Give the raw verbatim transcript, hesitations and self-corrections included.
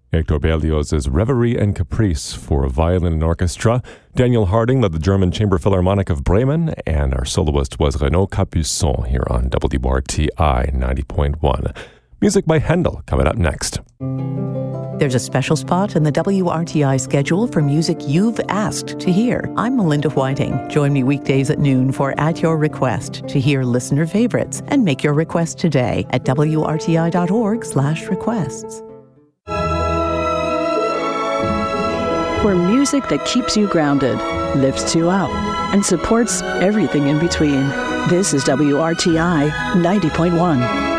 Hector Berlioz's Reverie and Caprice for violin and orchestra. Daniel Harding led the German Chamber Philharmonic of Bremen, and our soloist was Renaud Capuçon here on W R T I ninety point one. Music by Handel coming up next. There's a special spot in the W R T I schedule for music you've asked to hear. I'm Melinda Whiting. Join me weekdays at noon for At Your Request to hear listener favorites and make your request today at W R T I dot org slash requests. For music that keeps you grounded, lifts you up, and supports everything in between. This is W R T I ninety point one.